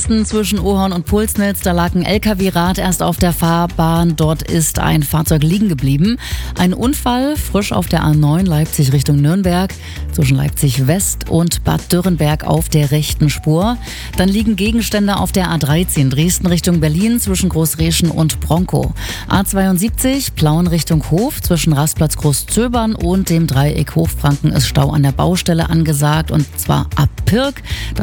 Dresden zwischen Ohorn und Pulsnitz. Da lag ein LKW-Rad erst auf der Fahrbahn. Dort ist ein Fahrzeug liegen geblieben. Ein Unfall frisch auf der A9 Leipzig Richtung Nürnberg zwischen Leipzig West und Bad Dürrenberg auf der rechten Spur. Dann liegen Gegenstände auf der A13 Dresden Richtung Berlin zwischen Großreschen und Bronkow. A72 Plauen Richtung Hof zwischen Rastplatz Großzöbern und dem Dreieck Hochfranken ist Stau an der Baustelle angesagt, und zwar ab Pirk. Das